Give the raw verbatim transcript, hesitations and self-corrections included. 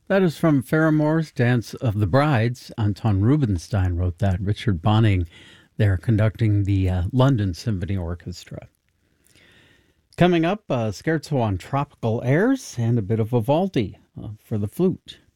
That is from Faramore's Dance of the Brides. Anton Rubinstein wrote that. Richard Bonning there conducting the uh, London Symphony Orchestra. Coming up, uh, Scherzo on Tropical Airs and a bit of Vivaldi uh, for the flute.